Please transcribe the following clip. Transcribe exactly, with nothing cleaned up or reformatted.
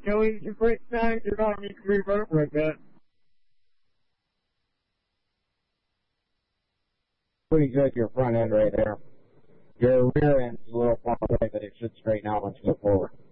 Joey, your foot size, you're going to need to reverse like that. Pretty good, your front end right there. Your rear end's a little far away, but it should straighten out once you go forward.